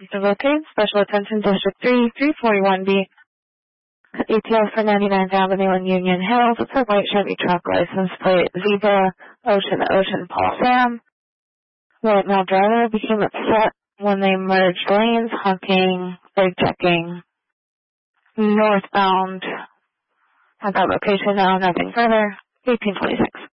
Locate special attention District 3, 341B, ETL for 99th Avenue in Union Hills. It's a white Chevy truck, license plate Zebra, Ocean, Paul Sam. White male driver became upset when they merged lanes, honking, brake checking, northbound. At that location now, nothing further. 1826.